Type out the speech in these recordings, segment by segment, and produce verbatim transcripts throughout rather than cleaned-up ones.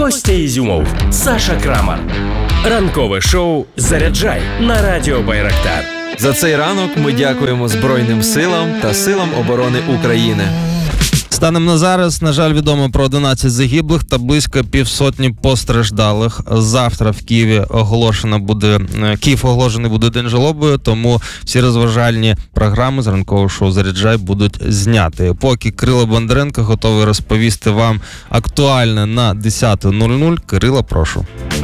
Костя Ізюмов, Саша Крамар. Ранкове шоу «Заряджай» на радіо Байрактар. За цей ранок ми дякуємо Збройним силам та силам оборони України. Станом на зараз, на жаль, відомо про одинадцять загиблих та близько півсотні постраждалих. Завтра в Києві оголошено буде Київ оголошений буде день жалоби, тому всі розважальні програми з ранкового шоу «Заряджай» будуть зняті. Поки Кирило Бондаренко готовий розповісти вам актуальне на десята нуль нуль. Кирило, прошу.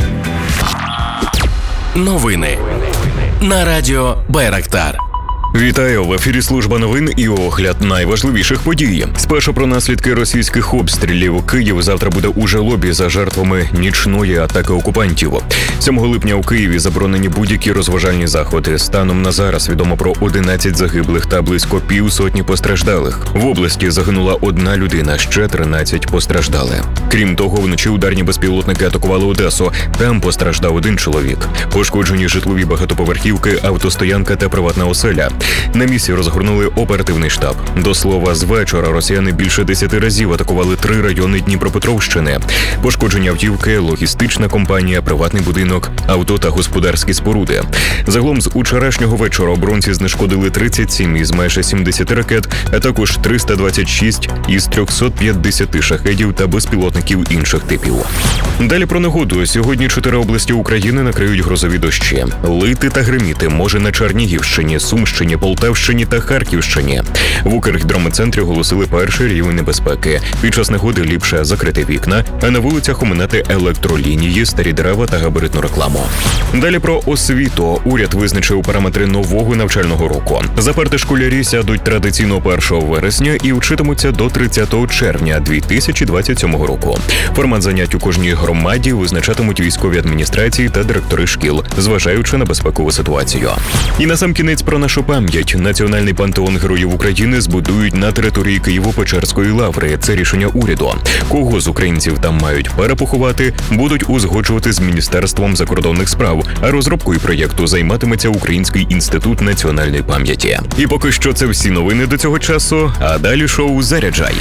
Новини на радіо Байрактар. Вітаю! В ефірі служба новин і огляд найважливіших подій. Спершу про наслідки російських обстрілів. Київ завтра буде у жалобі за жертвами нічної атаки окупантів. сьомого липня у Києві заборонені будь-які розважальні заходи. Станом на зараз відомо про одинадцять загиблих та близько півсотні постраждалих. В області загинула одна людина, ще тринадцять постраждали. Крім того, вночі ударні безпілотники атакували Одесу. Там постраждав один чоловік. Пошкоджені житлові багатоповерхівки, автостоянка та приватна оселя. На місці розгорнули оперативний штаб. До слова, з вечора росіяни більше десяти разів атакували три райони Дніпропетровщини. Пошкоджені автівки, логістична компанія, приватний будинок, авто та господарські споруди. Загалом з учорашнього вечора оборонці знешкодили тридцять сім із майже сімдесяти ракет, а також триста двадцять шість із трьохсот п'ятдесяти шахедів та безпілотників інших типів. Далі про негоду. Сьогодні чотири області України накриють грозові дощі. Лити та гриміти може на Чернігівщині, Сумщині, Полтавщині та Харківщині. В Укргідрометцентрі оголосили перший рівень небезпеки. Під час негоди ліпше закрити вікна, а на вулицях оминати електролінії, старі дерева та габаритну рекламу. Далі про освіту. Уряд визначив параметри нового навчального року. Заперти школярі сядуть традиційно першого вересня і вчитимуться до тридцятого червня дві тисячі двадцять сьомого року. Формат занять у кожній громаді визначатимуть військові адміністрації та директори шкіл, зважаючи на безпекову ситуацію. І насамкінець про нашу пам'ять. Національний пантеон Героїв України збудують на території Києво-Печерської лаври. Це рішення уряду. Кого з українців там мають перепоховати, будуть узгоджувати з Міністерством закордонних справ, а розробкою проєкту займатиметься Український інститут національної пам'яті. І поки що це всі новини до цього часу, а далі шоу «Заряджай».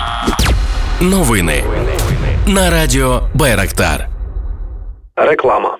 Новини на радіо Байрактар. Реклама.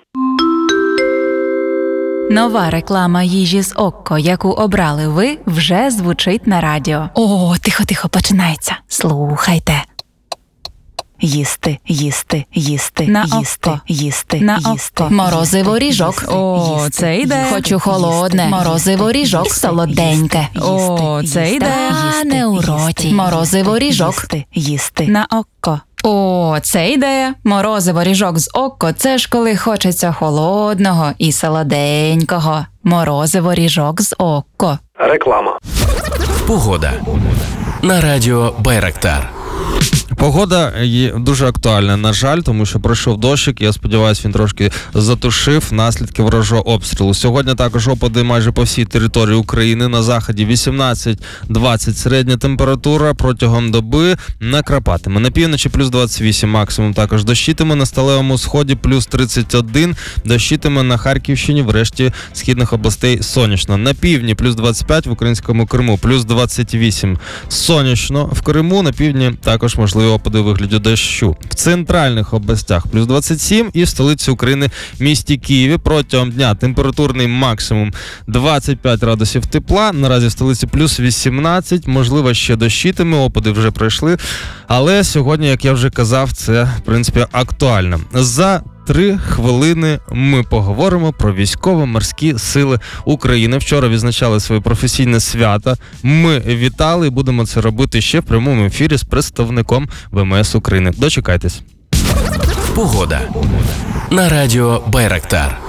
Нова реклама їжі з Окко, яку обрали ви, вже звучить на радіо. О, тихо-тихо, починається. Слухайте. Їсти, їсти, їсти, на їсти, око. їсти, на їсти. Око. Морозиво ріжок. О, їсти, це йде. Хочу холодне. Їсти. Морозиво ріжок. Солоденьке. О, це йде. А не у роті. Морозиво ріжок. Їсти, їсти. На око. О, це ідея. Морозиво ріжок з Окко – це ж коли хочеться холодного і солоденького. Морозиво ріжок з Окко. Реклама. Погода на радіо Байрактар. Погода є дуже актуальна, на жаль, тому що пройшов дощик, я сподіваюся, він трошки затушив наслідки ворожого обстрілу. Сьогодні також опади майже по всій території України. На заході вісімнадцять двадцять середня температура, протягом доби накрапатиме. На півночі плюс двадцять вісім максимум, також дощитиме, на сталевому сході плюс тридцять один, дощитиме на Харківщині, в решті східних областей сонячно. На півдні плюс двадцять п'ять, в українському Криму плюс двадцять вісім сонячно, в Криму на півдні також можливо опади у вигляді дощу. В центральних областях плюс двадцять сім і в столиці України місті Києві протягом дня температурний максимум двадцять п'ять градусів тепла. Наразі в столиці плюс вісімнадцять, можливо ще дощитиме, опади вже пройшли. Але сьогодні, як я вже казав, це в принципі актуально. За Три хвилини ми поговоримо про військово-морські сили України. Вчора відзначали своє професійне свято. Ми вітали і будемо це робити ще в прямому ефірі з представником ВМС України. Дочекайтесь. Погода на радіо Байрактар.